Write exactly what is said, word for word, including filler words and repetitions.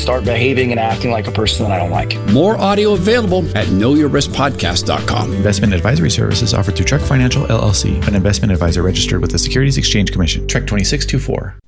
start behaving and acting like a person that I don't like. More audio available at know your risk podcast dot com. Investment advisory services offered through Trek Financial, L L C, an investment advisor registered with the Securities Exchange Commission. Trek twenty-six twenty-four.